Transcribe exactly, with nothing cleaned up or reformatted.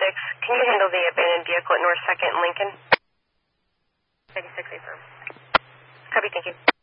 six, can you handle the abandoned vehicle at North second and Lincoln? ninety-six, affirm. Copy, thank you.